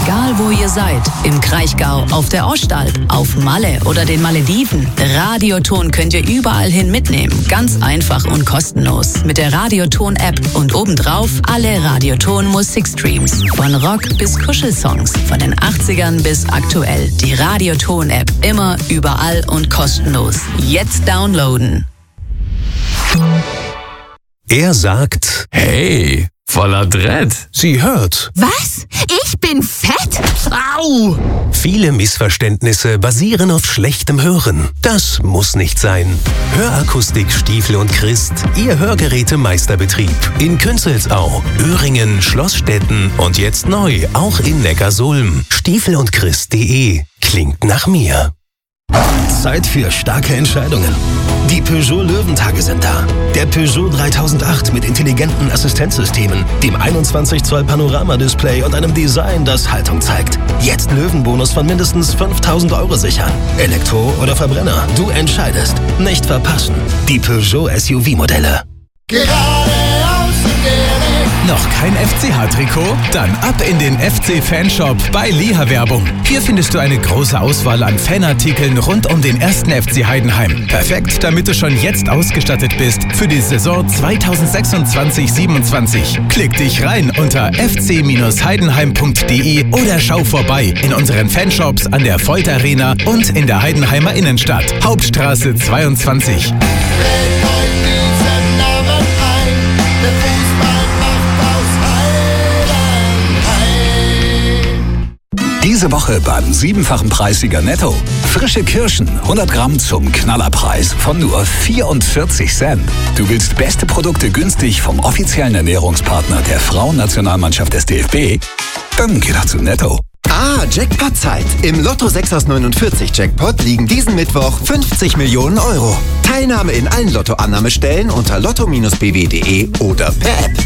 Egal wo ihr seid, im Kraichgau, auf der Ostalb, auf Malle oder den Malediven, Radioton könnt ihr überall hin mitnehmen. Ganz einfach und kostenlos. Mit der Radioton-App und obendrauf alle Radioton-Musikstreams. Von Rock bis Kuschelsongs, von den 80ern bis aktuell. Die Radioton-App immer, überall und kostenlos. Jetzt downloaden. Er sagt, hey, voller Dread. Sie hört. Was? Ich bin fett? Au! Viele Missverständnisse basieren auf schlechtem Hören. Das muss nicht sein. Hörakustik Stiefel und Christ, Ihr Hörgerätemeisterbetrieb. In Künzelsau, Öhringen, Schlossstetten und jetzt neu auch in Neckarsulm. stiefelundchrist.de klingt nach mir. Zeit für starke Entscheidungen. Die Peugeot Löwentage sind da. Der Peugeot 3008 mit intelligenten Assistenzsystemen, dem 21 Zoll Panoramadisplay und einem Design, das Haltung zeigt. Jetzt Löwenbonus von mindestens 5.000 € sichern. Elektro oder Verbrenner, du entscheidest. Nicht verpassen. Die Peugeot SUV-Modelle. Noch kein FCH-Trikot? Dann ab in den FC-Fanshop bei Liha Werbung. Hier findest du eine große Auswahl an Fanartikeln rund um den 1. FC Heidenheim. Perfekt, damit du schon jetzt ausgestattet bist für die Saison 2026/27. Klick dich rein unter fc-heidenheim.de oder schau vorbei in unseren Fanshops an der Volt Arena und in der Heidenheimer Innenstadt. Hauptstraße 22. Diese Woche beim 7-fachen Preissieger Netto. Frische Kirschen, 100 Gramm zum Knallerpreis von nur 44 Cent. Du willst beste Produkte günstig vom offiziellen Ernährungspartner der Frauennationalmannschaft des DFB? Dann geh doch zu Netto. Jackpot-Zeit. Im Lotto 6 aus 49 Jackpot liegen diesen Mittwoch 50 Millionen €. Teilnahme in allen Lotto-Annahmestellen unter lotto-bw.de oder per App.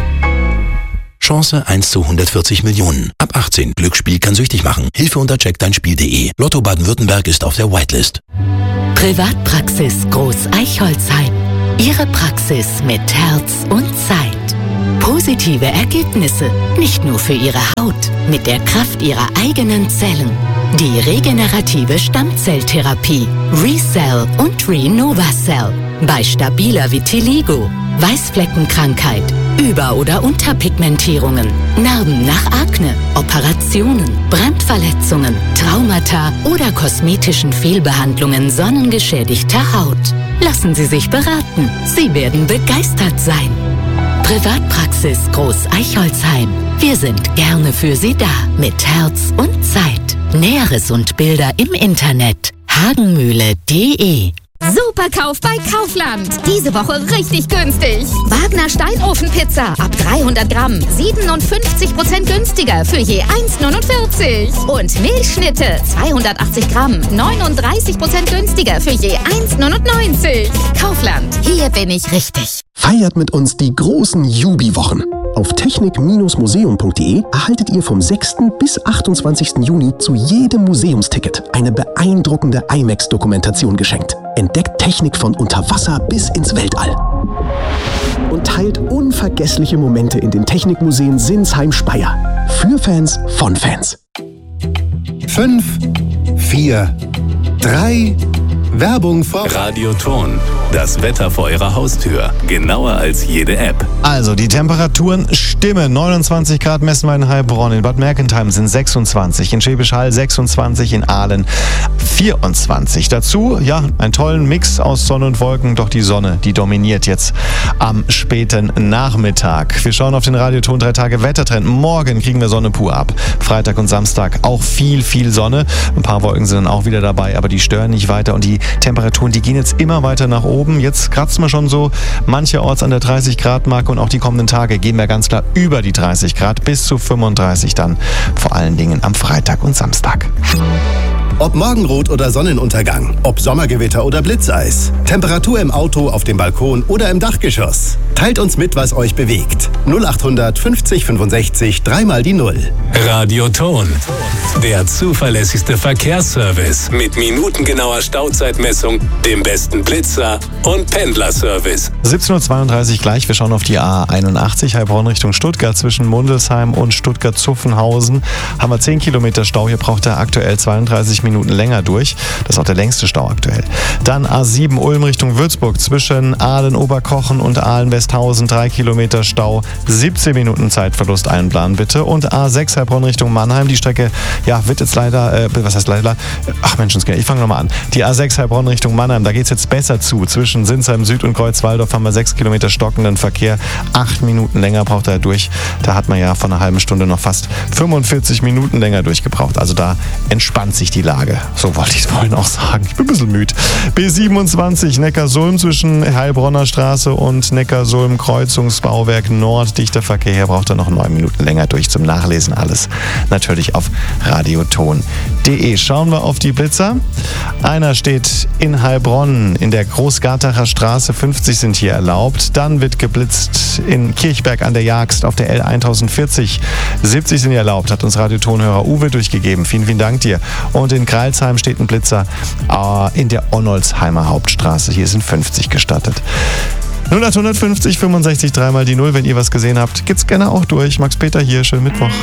Chance 1 zu 140 Millionen. Ab 18. Glücksspiel kann süchtig machen. Hilfe unter checkdeinspiel.de. Lotto Baden-Württemberg ist auf der Whitelist. Privatpraxis Groß-Eichholzheim. Ihre Praxis mit Herz und Zeit. Positive Ergebnisse, nicht nur für Ihre Haut, mit der Kraft Ihrer eigenen Zellen. Die regenerative Stammzelltherapie, ReCell und ReNovaCell. Bei stabiler Vitiligo, Weißfleckenkrankheit, Über- oder Unterpigmentierungen, Narben nach Akne, Operationen, Brandverletzungen, Traumata oder kosmetischen Fehlbehandlungen sonnengeschädigter Haut. Lassen Sie sich beraten. Sie werden begeistert sein. Privatpraxis Groß-Eichholzheim. Wir sind gerne für Sie da. Mit Herz und Zeit. Näheres und Bilder im Internet. hagenmühle.de. Superkauf bei Kaufland. Diese Woche richtig günstig. Wagner Steinofenpizza ab 300 Gramm. 57% günstiger für je 1,49. Und Milchschnitte 280 Gramm. 39% günstiger für je 1,99. Kaufland. Hier bin ich richtig. Feiert mit uns die großen Jubi-Wochen. Auf technik-museum.de erhaltet ihr vom 6. bis 28. Juni zu jedem Museumsticket eine beeindruckende IMAX-Dokumentation geschenkt. Entdeckt Technik von unter Wasser bis ins Weltall. Und teilt unvergessliche Momente in den Technikmuseen Sinsheim-Speyer. Für Fans von Fans. 5, 4, 3... Werbung vor Radioton. Das Wetter vor Ihrer Haustür. Genauer als jede App. Also, die Temperaturen stimmen. 29 Grad messen wir in Heilbronn. In Bad Mergentheim sind 26. In Schwäbisch Hall 26. In Aalen 24. Dazu, ja, einen tollen Mix aus Sonne und Wolken. Doch die Sonne, die dominiert jetzt am späten Nachmittag. Wir schauen auf den Radioton 3 Tage Wettertrend. Morgen kriegen wir Sonne pur ab. Freitag und Samstag auch viel Sonne. Ein paar Wolken sind dann auch wieder dabei, aber die stören nicht weiter. Und die Temperaturen, die gehen jetzt immer weiter nach oben. Jetzt kratzen wir schon so mancherorts an der 30-Grad-Marke und auch die kommenden Tage gehen wir ganz klar über die 30 Grad bis zu 35 dann. Vor allen Dingen am Freitag und Samstag. Ob Morgenrot oder Sonnenuntergang, ob Sommergewitter oder Blitzeis. Temperatur im Auto, auf dem Balkon oder im Dachgeschoss. Teilt uns mit, was euch bewegt. 0800 50 65 3 die 0. Radioton. Der zuverlässigste Verkehrsservice mit minutengenauer Stauzeitmessung, dem besten Blitzer und Pendlerservice. 17.32 Uhr gleich. Wir schauen auf die A81 Heilbronn Richtung Stuttgart. Zwischen Mundelsheim und Stuttgart-Zuffenhausen haben wir 10 Kilometer Stau. Hier braucht er aktuell 32 Minuten länger durch. Das ist auch der längste Stau aktuell. Dann A7 Ulm Richtung Würzburg. Zwischen Aalen-Oberkochen und Aalen-Westhausen 3 Kilometer Stau. 17 Minuten Zeitverlust einplanen bitte. Und A6 Heilbronn Richtung Mannheim. Die Strecke, wird jetzt leider, was heißt leider? Ach Menschenskinder, ich fange nochmal an. Die A6 Heilbronn Richtung Mannheim, da geht es jetzt besser zu. Zwischen Sinsheim Süd und Kreuzwaldorf haben wir 6 Kilometer stockenden Verkehr. 8 Minuten länger braucht er durch. Da hat man ja von einer halben Stunde noch fast 45 Minuten länger durchgebraucht. Also da entspannt sich die Lage. So wollte ich es vorhin auch sagen. Ich bin ein bisschen müde. B27 Neckarsulm zwischen Heilbronner Straße und Neckarsulm Kreuzungsbauwerk Nord. Dichter Verkehr. Hier braucht er noch 9 Minuten länger durch. Zum Nachlesen alles natürlich auf radioton.de. Schauen wir auf die Blitzer. Einer steht in Heilbronn in der Großgartacher Straße. 50 sind hier erlaubt. Dann wird geblitzt in Kirchberg an der Jagst auf der L1040. 70 sind hier erlaubt, hat uns Radiotonhörer Uwe durchgegeben. Vielen, vielen Dank dir. Und in Greilsheim steht ein Blitzer in der Onnolsheimer Hauptstraße. Hier sind 50 gestattet. 0850 65 3 die 0. Wenn ihr was gesehen habt, geht's gerne auch durch. Max Peter hier. Schönen Mittwoch.